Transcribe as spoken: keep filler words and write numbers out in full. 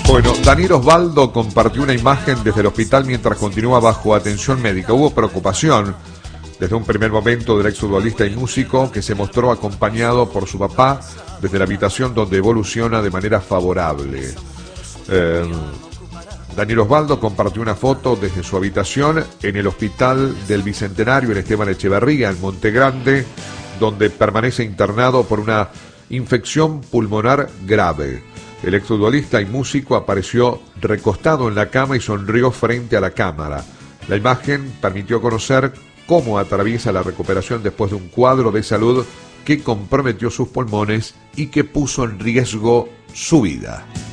Bueno, Daniel Osvaldo compartió una imagen desde el hospital mientras continúa bajo atención médica. Hubo preocupación desde un primer momento del exfutbolista y músico, que se mostró acompañado por su papá desde la habitación donde evoluciona de manera favorable. Eh, Daniel Osvaldo compartió una foto desde su habitación en el Hospital del Bicentenario en Esteban Echeverría, en Monte Grande, donde permanece internado por una infección pulmonar grave. El exfutbolista y músico apareció recostado en la cama y sonrió frente a la cámara. La imagen permitió conocer cómo atraviesa la recuperación después de un cuadro de salud que comprometió sus pulmones y que puso en riesgo su vida.